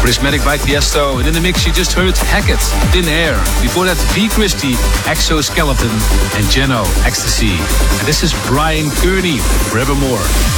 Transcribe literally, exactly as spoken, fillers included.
Prismatic by Tiesto. And in the mix you just heard Hackett, Thin Air. Before that, B. Christie, Exoskeleton, and Geno, Ecstasy. And this is Brian Kearney, Forevermore.